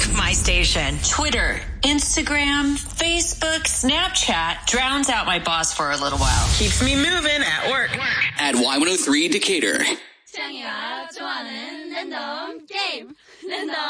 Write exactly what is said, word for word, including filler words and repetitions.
my station. Twitter, Instagram, Facebook, Snapchat drowns out my boss for a little while. Keeps me moving at work. At Y one oh three Decatur. 창이가 좋아하는 랜덤 게임. 랜덤